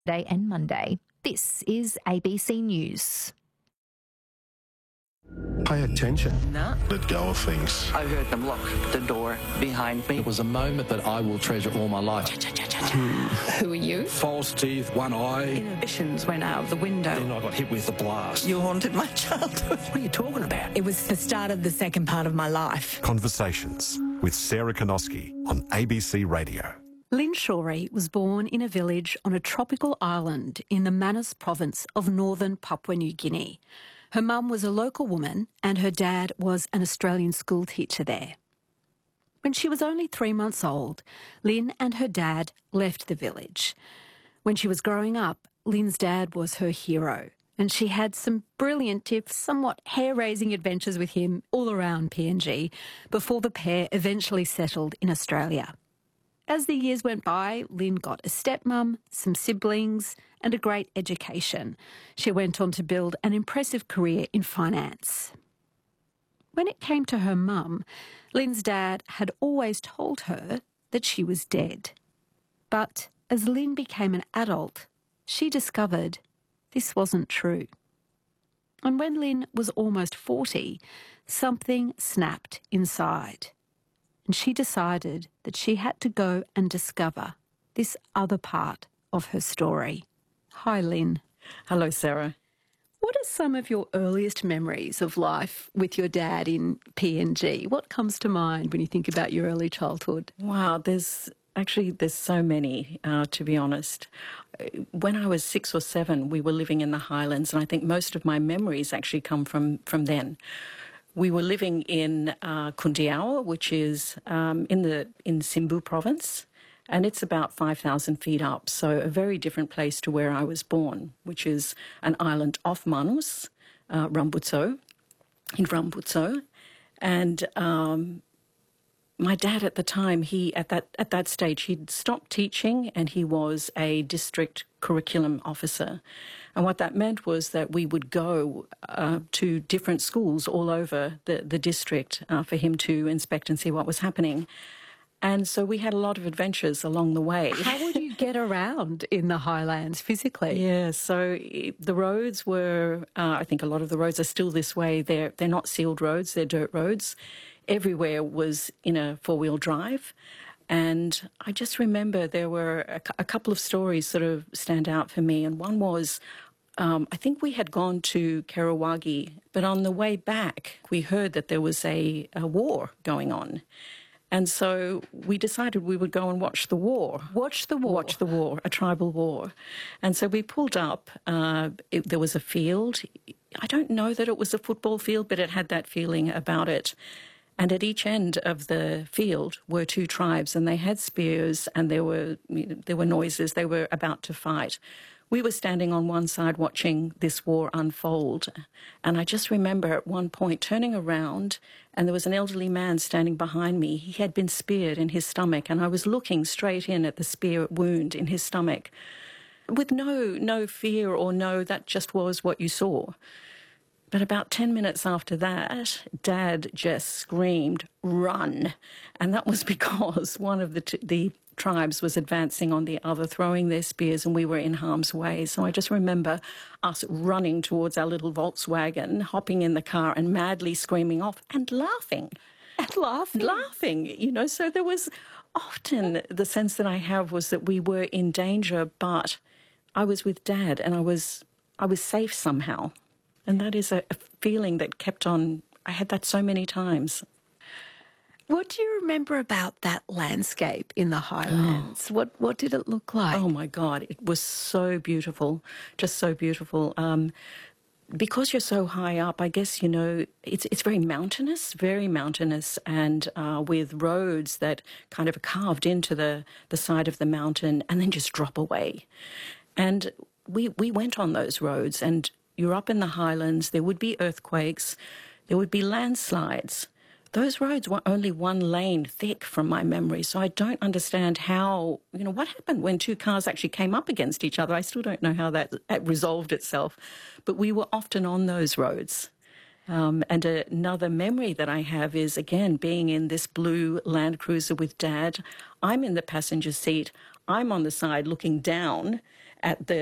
Saturday and Monday. This is ABC News. Pay attention. No. Let go of things. I heard them lock the door behind me. It was a moment that I will treasure all my life. Who are you? False teeth, one eye. Inhibitions went out of the window. Then I got hit with the blast. You haunted my childhood. What are you talking about? It was the start of the second part of my life. Conversations with Sarah Konoski on ABC Radio. Lynn Shorey was born in a village on a tropical island in the Manus province of northern Papua New Guinea. Her mum was a local woman and her dad was an Australian school teacher there. When she was only 3 months old, Lynn and her dad left the village. When she was growing up, Lynn's dad was her hero, and she had some brilliant, if somewhat hair-raising adventures with him all around PNG before the pair eventually settled in Australia. As the years went by, Lynn got a stepmum, some siblings, and a great education. She went on to build an impressive career in finance. When it came to her mum, Lynn's dad had always told her that she was dead. But as Lynn became an adult, she discovered this wasn't true. And when Lynn was almost 40, something snapped inside. And she decided that she had to go and discover this other part of her story. Hi, Lynn. Hello, Sarah. What are some of your earliest memories of life with your dad in PNG? What comes to mind when you think about your early childhood? Wow, there's so many, to be honest. When I was 6 or 7, we were living in the Highlands, and I think most of my memories actually come from then. We were living in Kundiawa, which is in Simbu province, and it's about 5,000 feet up, so a very different place to where I was born, which is an island off Manus, Rambutso, in Rambutso. And my dad at the time, at that stage, he'd stopped teaching and he was a district curriculum officer. And what that meant was that we would go to different schools all over the district for him to inspect and see what was happening. And so we had a lot of adventures along the way. How would you get around in the highlands physically? Yeah, so the roads were, I think a lot of the roads are still this way. They're not sealed roads, they're dirt roads. Everywhere was in a four-wheel drive. And I just remember there were a couple of stories sort of stand out for me. And one was, I think we had gone to Karawagi, but on the way back, we heard that there was a war going on. And so we decided we would go and watch the war. Watch the war? Watch the war, a tribal war. And so we pulled up. There was a field. I don't know that it was a football field, but it had that feeling about it. And at each end of the field were two tribes, and they had spears, and there were noises. They were about to fight. We were standing on one side watching this war unfold, and I just remember at one point turning around, and there was an elderly man standing behind me. He had been speared in his stomach, and I was looking straight in at the spear wound in his stomach with no fear or that just was what you saw. But about 10 minutes after that, Dad just screamed, "Run!" And that was because one of the tribes was advancing on the other, throwing their spears, and we were in harm's way. So I just remember us running towards our little Volkswagen, hopping in the car and madly screaming off and laughing. And laughing? So there was often the sense that I have was that we were in danger, but I was with Dad and I was safe somehow. And that is a feeling that kept on. I had that so many times. What do you remember about that landscape in the highlands? What did it look like? Oh, my God. It was so beautiful, just so beautiful. Because you're so high up, I guess, it's very mountainous, and with roads that kind of are carved into the side of the mountain and then just drop away. And we went on those roads, and you're up in the highlands, there would be earthquakes, there would be landslides. Those roads were only one lane thick from my memory, so I don't understand how, what happened when two cars actually came up against each other. I still don't know how that resolved itself, but we were often on those roads. And another memory that I have is, again, being in this blue Land Cruiser with Dad. I'm in the passenger seat. I'm on the side looking down, at the